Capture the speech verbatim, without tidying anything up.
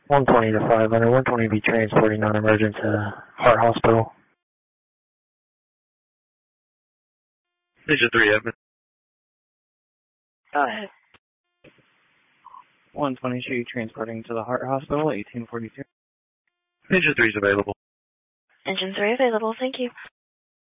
one twenty to five hundred. one twenty be transporting non-emergent to Heart Hospital. Station three, Edmund. Go ahead. one twenty-two transporting to the Heart Hospital, eighteen forty-two. Station three is available. Engine three available, thank you.